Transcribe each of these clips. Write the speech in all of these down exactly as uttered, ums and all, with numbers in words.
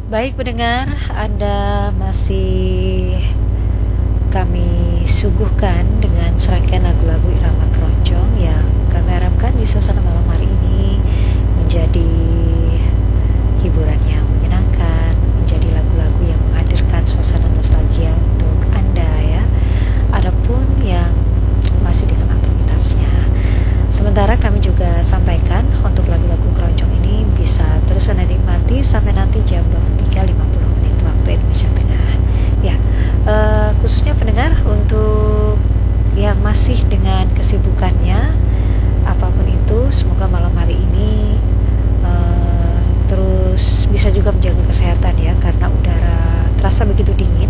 Baik pendengar, Anda masih kami suguhkan dengan serangkaian lagu-lagu irama keroncong yang kami harapkan di suasana malam hari ini menjadi hiburan yang menyenangkan, menjadi lagu-lagu yang menghadirkan suasana nostalgia untuk Anda ya. Adapun yang masih dengan aktivitasnya. Sementara kami juga sampaikan untuk lagu-lagu keroncong ini bisa terus Anda nikmati sampai nanti jam dua puluh tiga lewat lima puluh menit waktu Indonesia Tengah. Ya, uh, khususnya pendengar untuk yang masih dengan kesibukannya apapun itu, semoga malam hari ini uh, terus bisa juga menjaga kesehatan ya, karena udara terasa begitu dingin.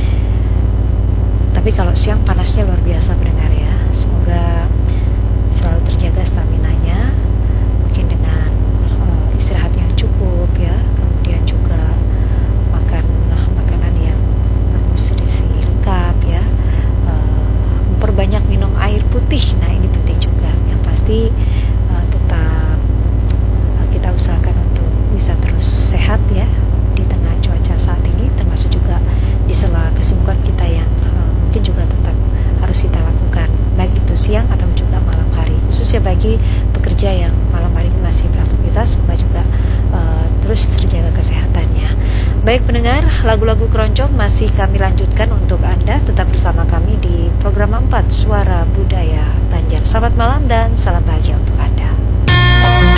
Tapi kalau siang panasnya luar biasa pendengar ya. Semoga selalu terjaga staminanya, mungkin dengan uh, istirahat yang cukup ya, kemudian juga makan uh, makanan yang bernutrisi lengkap ya, uh, memperbanyak minum air putih. Nah ini penting juga. Yang pasti uh, tetap uh, kita usahakan untuk bisa terus sehat ya di tengah cuaca saat ini, termasuk juga di sela kesibukan kita yang uh, mungkin juga tetap harus kita lakukan, baik itu siang atau juga malam hari, khususnya bagi pekerja yang malam hari ini masih beraktivitas. Semoga juga uh, terus terjaga kesehatannya. Baik pendengar, lagu-lagu keroncong masih kami lanjutkan untuk Anda. Tetap bersama kami di program empat Suara Budaya Banjar. Selamat malam dan salam bahagia untuk Anda.